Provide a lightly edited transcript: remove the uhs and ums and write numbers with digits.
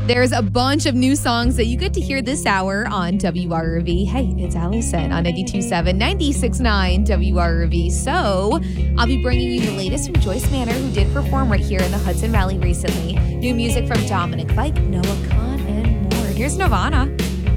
There's a bunch of new songs that you get to hear this hour on WRV. Hey, it's Allison on 92.7, 96.9 WRV. So I'll be bringing you the latest from Joyce Manor, who did perform right here in the Hudson Valley recently. New music from Dominic Fike, Noah Kahan, and more. Here's Nirvana.